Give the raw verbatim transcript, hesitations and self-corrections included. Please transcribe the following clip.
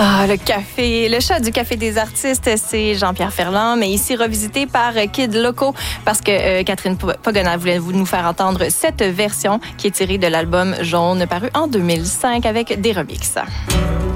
Ah, le café, le chat du Café des artistes, c'est Jean-Pierre Ferland, mais ici revisité par Kid Loco, parce que euh, Catherine Pagona voulait nous faire entendre cette version qui est tirée de l'album Jaune, paru en deux mille cinq avec des remixes.